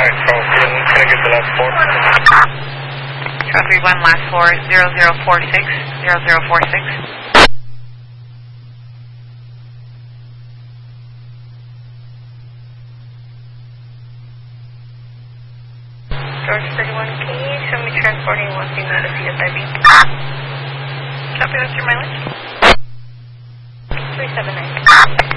Can I get the last four? Charles 31, last four, 0046, 0046. George 31, can you show me transporting one female to CSIB? Copy, what's your mileage? 379.